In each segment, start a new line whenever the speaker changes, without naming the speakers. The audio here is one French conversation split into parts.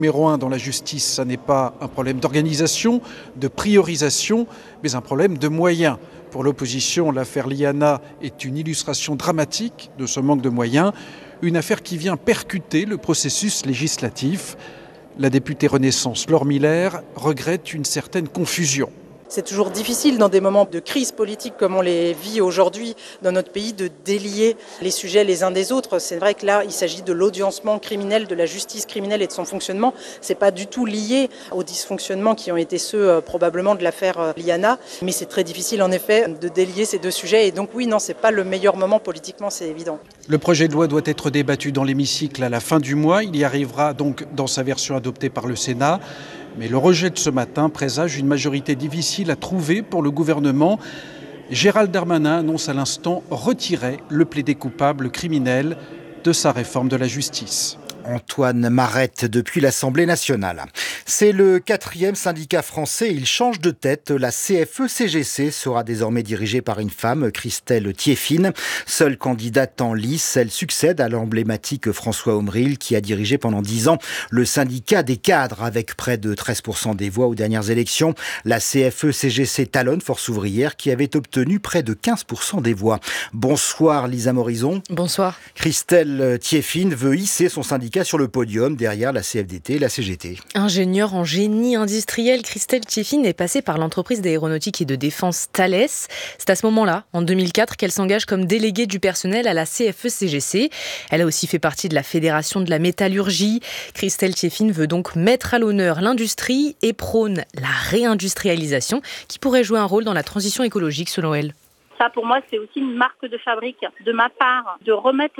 Numéro 1 dans la justice, ça n'est pas un problème d'organisation, de priorisation, mais un problème de moyens. Pour l'opposition, l'affaire Liana est une illustration dramatique de ce manque de moyens, une affaire qui vient percuter le processus législatif. La députée Renaissance Laure Miller regrette une certaine confusion.
C'est toujours difficile dans des moments de crise politique comme on les vit aujourd'hui dans notre pays de délier les sujets les uns des autres. C'est vrai que là, il s'agit de l'audiencement criminel, de la justice criminelle et de son fonctionnement. C'est pas du tout lié aux dysfonctionnements qui ont été ceux probablement de l'affaire Liana. Mais c'est très difficile en effet de délier ces deux sujets. Et donc oui, non, c'est pas le meilleur moment politiquement, c'est évident.
Le projet de loi doit être débattu dans l'hémicycle à la fin du mois. Il y arrivera donc dans sa version adoptée par le Sénat. Mais le rejet de ce matin présage une majorité difficile à trouver pour le gouvernement. Gérald Darmanin annonce à l'instant retirer le plaidé coupable criminel de sa réforme de la justice.
Antoine Marette depuis l'Assemblée nationale. C'est le 4e syndicat français. Il change de tête. La CFE-CGC sera désormais dirigée par une femme, Christelle Thieffine. Seule candidate en lice, elle succède à l'emblématique François Omril qui a dirigé pendant 10 ans le syndicat des cadres avec près de 13% des voix aux dernières élections. La CFE-CGC talonne Force ouvrière qui avait obtenu près de 15% des voix. Bonsoir Lisa Morison.
Bonsoir.
Christelle Thieffine veut hisser son syndicat sur le podium derrière la CFDT et la CGT.
Ingénieure en génie industriel, Christelle Thieffine est passée par l'entreprise d'aéronautique et de défense Thales. C'est à ce moment-là, en 2004, qu'elle s'engage comme déléguée du personnel à la CFE-CGC. Elle a aussi fait partie de la Fédération de la métallurgie. Christelle Thieffine veut donc mettre à l'honneur l'industrie et prône la réindustrialisation qui pourrait jouer un rôle dans la transition écologique selon elle.
Ça, pour moi, c'est aussi une marque de fabrique de ma part de remettre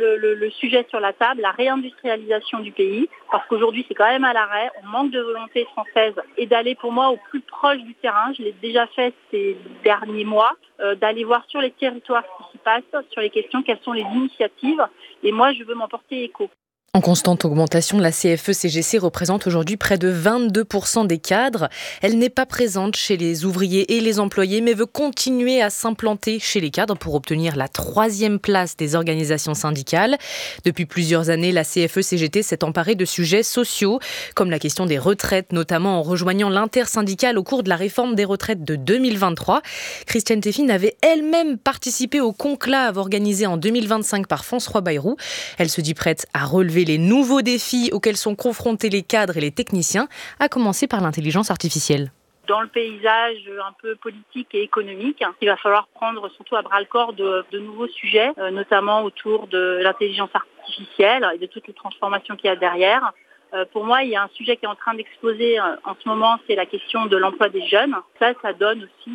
le sujet sur la table, la réindustrialisation du pays, parce qu'aujourd'hui, c'est quand même à l'arrêt, on manque de volonté française et d'aller, pour moi, au plus proche du terrain. Je l'ai déjà fait ces derniers mois, d'aller voir sur les territoires ce qui s'y passe, sur les questions, quelles sont les initiatives. Et moi, je veux m'en porter écho.
En constante augmentation, la CFE-CGC représente aujourd'hui près de 22% des cadres. Elle n'est pas présente chez les ouvriers et les employés, mais veut continuer à s'implanter chez les cadres pour obtenir la 3e place des organisations syndicales. Depuis plusieurs années, la CFE-CGT s'est emparée de sujets sociaux, comme la question des retraites, notamment en rejoignant l'intersyndicale au cours de la réforme des retraites de 2023. Christelle Thieffine avait elle-même participé au conclave organisé en 2025 par François Bayrou. Elle se dit prête à relever les nouveaux défis auxquels sont confrontés les cadres et les techniciens, à commencer par l'intelligence artificielle.
Dans le paysage un peu politique et économique, il va falloir prendre surtout à bras-le-corps de nouveaux sujets, notamment autour de l'intelligence artificielle et de toutes les transformations qu'il y a derrière. Pour moi, il y a un sujet qui est en train d'exploser en ce moment, c'est la question de l'emploi des jeunes. Ça donne aussi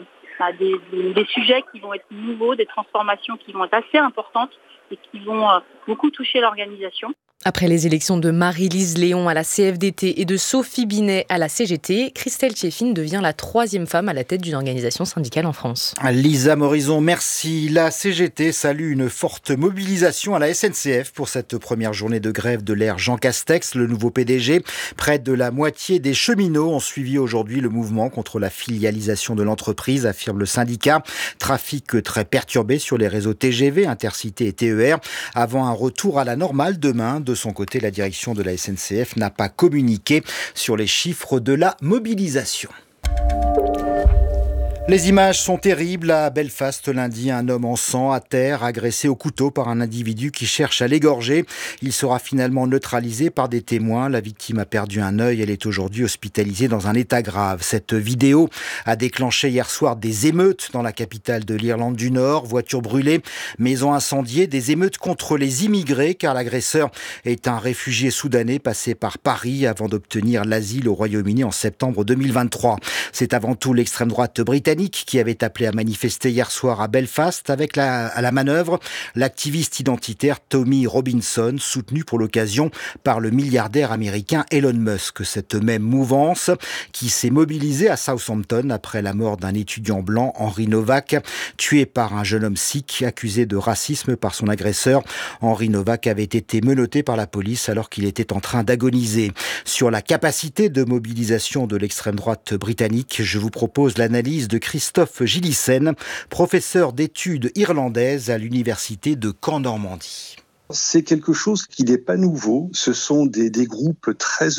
des sujets qui vont être nouveaux, des transformations qui vont être assez importantes et qui vont beaucoup toucher l'organisation.
Après les élections de Marie-Lise Léon à la CFDT et de Sophie Binet à la CGT, Christelle Thieffine devient la 3e femme à la tête d'une organisation syndicale en France.
Lisa Morison, merci. La CGT salue une forte mobilisation à la SNCF pour cette première journée de grève de l'ère Jean Castex, le nouveau PDG. Près de la moitié des cheminots ont suivi aujourd'hui le mouvement contre la filialisation de l'entreprise, affirme le syndicat. Trafic très perturbé sur les réseaux TGV, Intercité et TER, avant un retour à la normale demain. De son côté, la direction de la SNCF n'a pas communiqué sur les chiffres de la mobilisation. Les images sont terribles. À Belfast, lundi, un homme en sang, à terre, agressé au couteau par un individu qui cherche à l'égorger. Il sera finalement neutralisé par des témoins. La victime a perdu un œil. Elle est aujourd'hui hospitalisée dans un état grave. Cette vidéo a déclenché hier soir des émeutes dans la capitale de l'Irlande du Nord. Voitures brûlées, maisons incendiées, des émeutes contre les immigrés, car l'agresseur est un réfugié soudanais passé par Paris avant d'obtenir l'asile au Royaume-Uni en septembre 2023. C'est avant tout l'extrême droite britannique qui avait appelé à manifester hier soir à Belfast avec à la manœuvre l'activiste identitaire Tommy Robinson, soutenu pour l'occasion par le milliardaire américain Elon Musk. Cette même mouvance qui s'est mobilisée à Southampton après la mort d'un étudiant blanc, Henry Novak, tué par un jeune homme sikh accusé de racisme par son agresseur. Henry Novak avait été menotté par la police alors qu'il était en train d'agoniser. Sur la capacité de mobilisation de l'extrême droite britannique, je vous propose l'analyse de Christophe Gillissen, professeur d'études irlandaises à l'université de Caen-Normandie.
C'est quelque chose qui n'est pas nouveau. Ce sont des groupes très